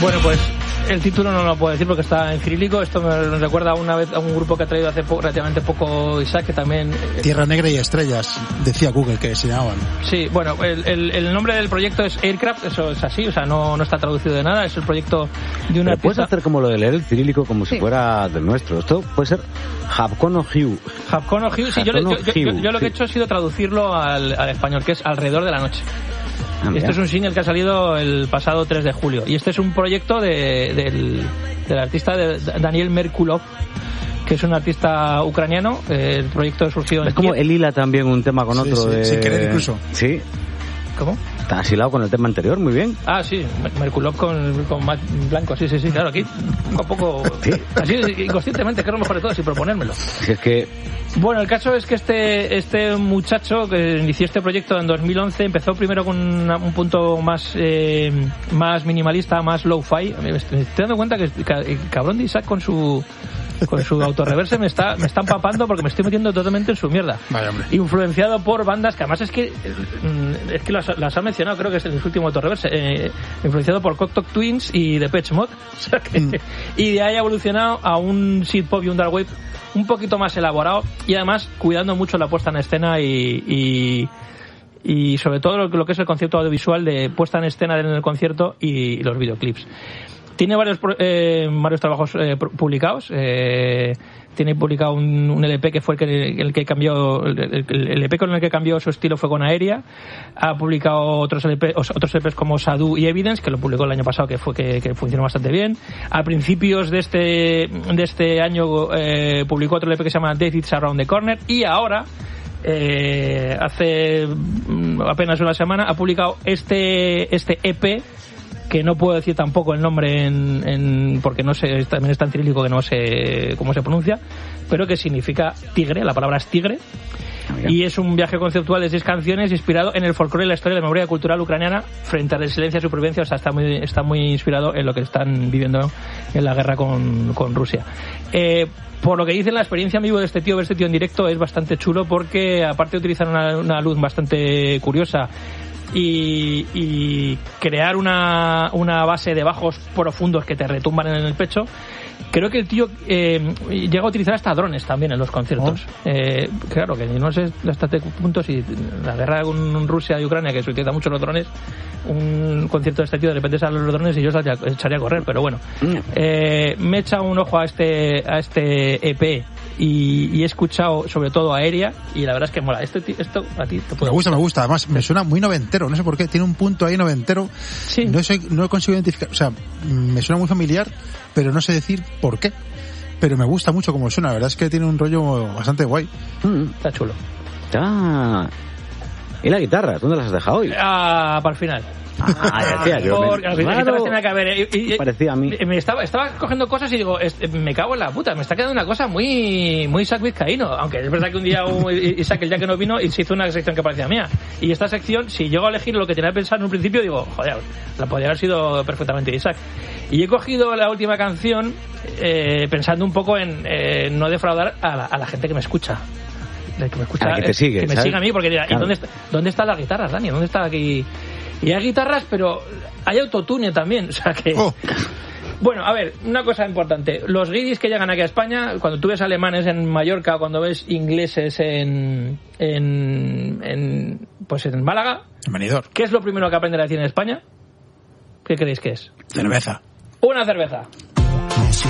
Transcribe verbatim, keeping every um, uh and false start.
Bueno, pues el título no lo puedo decir porque está en cirílico. Esto me recuerda una vez a un grupo que ha traído hace po- relativamente poco Isaac, que también... Tierra Negra y Estrellas, decía Google que se llamaban. Sí, bueno, el, el, el nombre del proyecto es Aircraft, eso es así, o sea, no, no está traducido de nada, es el proyecto de una... Pero puedes artista... hacer como lo de leer el cirílico como sí. si fuera del nuestro. Esto puede ser Japcono Hugh. Japcono Hugh, sí, yo, yo, yo, yo, yo lo que he hecho ha sido traducirlo al, al español, que es Alrededor de la Noche. Ah, este es un single que ha salido el pasado tres de julio. Y este es un proyecto de, del, del artista de Daniel Merkulov, que es un artista ucraniano. El proyecto surgió en... Es como él hila también un tema con otro sí, sí, de... sin querer incluso. Sí. ¿Cómo? Está asilado con el tema anterior, muy bien. Ah, sí, Merkulov con, con Matt Blanco, sí, sí, sí, claro, aquí poco a poco, ¿sí? Así inconscientemente, que es lo mejor de todo, sin proponérmelo. Si es que... Bueno, el caso es que este este muchacho que inició este proyecto en dos mil once empezó primero con una, un punto más eh, más minimalista, más low-fi. Me estoy dando cuenta que el cabrón de Isaac con su... con su autorreverse me está me está empapando porque me estoy metiendo totalmente en su mierda. Vaya, hombre. Influenciado por bandas que además es que es que las, las ha mencionado, creo que es el último autorreverse, eh, influenciado por Cocteau Twins y Depeche Mode, o sea que, mm. y de ahí ha evolucionado a un synth pop y un dark wave un poquito más elaborado y además cuidando mucho la puesta en escena y, y y sobre todo lo, lo que es el concepto audiovisual de puesta en escena en el concierto y, y los videoclips. Tiene varios eh, varios trabajos eh, publicados. Eh, tiene publicado un, un L P que fue el que, el que cambió el, el, el L P con el que cambió su estilo fue con Aérea. Ha publicado otros L P, otros L Ps como Sadhu y Evidence, que lo publicó el año pasado, que fue que, que funcionó bastante bien. A principios de este de este año eh, publicó otro L P que se llama Death Is Around the Corner, y ahora eh, hace apenas una semana ha publicado este este E P, que no puedo decir tampoco el nombre en, en porque no sé, también está en cirílico que no sé cómo se pronuncia, pero que significa tigre, la palabra es tigre. Y es un viaje conceptual de seis canciones inspirado en el folclore y la historia de la memoria cultural ucraniana frente a la resiliencia y supervivencia. O sea, está muy, está muy inspirado en lo que están viviendo en la guerra con, con Rusia. Eh, por lo que dicen, la experiencia en vivo de este tío, ver este tío en directo es bastante chulo, porque aparte de utilizar una, una luz bastante curiosa y, y crear una, una base de bajos profundos que te retumban en el pecho, creo que el tío eh, llega a utilizar hasta drones también en los conciertos. Oh. Eh, claro, que no sé hasta qué punto, si la guerra con Rusia y Ucrania, que se utiliza mucho los drones, un concierto de este tío de repente salen los drones y yo echaría a correr, pero bueno. Eh, me he echado un ojo a este, a este E P y, y he escuchado sobre todo Aérea, y la verdad es que mola. Esto, esto a ti te puede Me gusta, gustar. me gusta. Además, me suena muy noventero, no sé por qué. Tiene un punto ahí noventero. Sí. No sé, no consigo identificar. O sea, me suena muy familiar, pero no sé decir por qué. Pero me gusta mucho como suena. La verdad es que tiene un rollo bastante guay. Mm, está chulo. Ah. ¿Y la guitarra? ¿Dónde las has dejado hoy? Ah, para el final. Ah, decía yo. Porque al final claro, tenía que haber, y, y, parecía a mí. Me estaba, estaba cogiendo cosas y digo, me cago en la puta, me está quedando una cosa muy muy Isaac vizcaíno. Aunque es verdad que un día un, Isaac, el día que no vino, y se hizo una sección que parecía mía. Y esta sección, si llego a elegir lo que tenía que pensar en un principio, digo, joder, la podría haber sido perfectamente Isaac. Y he cogido la última canción eh, pensando un poco en eh, no defraudar a la, a la gente que me escucha. Que me escucha, a la que te sigue, que me ¿sabes? siga a mí, porque dirá, claro. ¿Y dónde, está, dónde están las guitarras, Dani? ¿Dónde está aquí? Y hay guitarras, pero hay autotune también, o sea que... Oh. Bueno, a ver, una cosa importante. Los guiris que llegan aquí a España, cuando tú ves alemanes en Mallorca, cuando ves ingleses en... en, en pues en Málaga... En Benidorm. ¿Qué es lo primero que aprenden a decir en España? ¿Qué creéis que es? Cerveza. Una cerveza.